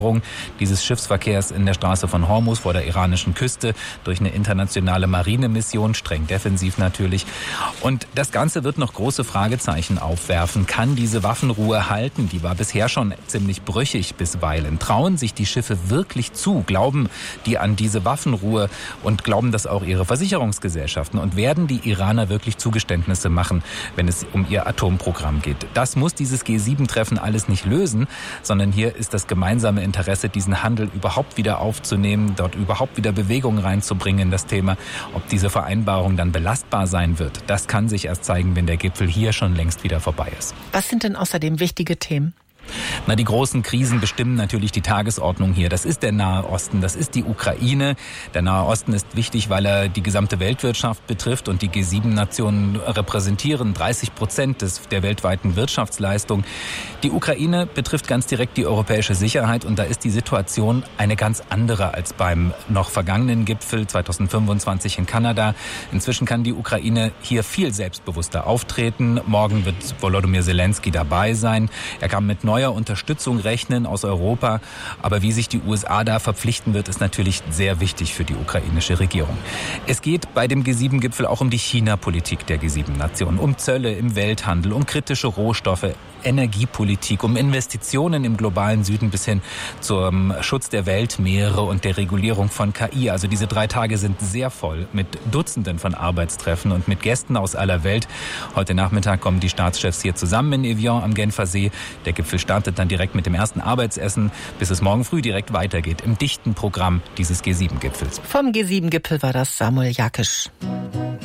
dieses Schiffsverkehrs in der Straße von Hormuz vor der iranischen Küste durch eine internationale Marinemission, streng defensiv natürlich. Und das Ganze wird noch große Fragezeichen aufwerfen. Kann diese Waffenruhe halten? Die war bisher schon ziemlich brüchig bisweilen. Trauen sich die Schiffe wirklich zu? Glauben die an diese Waffenruhe und glauben das auch ihre Versicherungsgesellschaften? Und werden die Iraner wirklich Zugeständnisse machen, wenn es um ihr Atomprogramm geht? Das muss dieses G7-Treffen alles nicht lösen, sondern hier ist das gemeinsame Interesse, diesen Handel überhaupt wieder aufzunehmen, dort überhaupt wieder Bewegung reinzubringen in das Thema. Ob diese Vereinbarung dann belastbar sein wird, das kann sich erst zeigen, wenn der Gipfel hier schon längst wieder vorbei ist. Was sind denn außerdem wichtige Themen? Die großen Krisen bestimmen natürlich die Tagesordnung hier. Das ist der Nahe Osten, das ist die Ukraine. Der Nahe Osten ist wichtig, weil er die gesamte Weltwirtschaft betrifft und die G7-Nationen repräsentieren 30% der weltweiten Wirtschaftsleistung. Die Ukraine betrifft ganz direkt die europäische Sicherheit und da ist die Situation eine ganz andere als beim noch vergangenen Gipfel 2025 in Kanada. Inzwischen kann die Ukraine hier viel selbstbewusster auftreten. Morgen wird Volodymyr Zelensky dabei sein. Er kann mit neuer Unterstützung rechnen aus Europa. Aber wie sich die USA da verpflichten wird, ist natürlich sehr wichtig für die ukrainische Regierung. Es geht bei dem G7-Gipfel auch um die China-Politik der G7-Nationen, um Zölle im Welthandel, um kritische Rohstoffe, Energiepolitik, um Investitionen im globalen Süden bis hin zum Schutz der Weltmeere und der Regulierung von KI. Also diese 3 Tage sind sehr voll mit Dutzenden von Arbeitstreffen und mit Gästen aus aller Welt. Heute Nachmittag kommen die Staatschefs hier zusammen in Evian am Genfer See. Der Gipfel startet dann direkt mit dem ersten Arbeitsessen, bis es morgen früh direkt weitergeht im dichten Programm dieses G7-Gipfels. Vom G7-Gipfel war das Samuel Jakisch.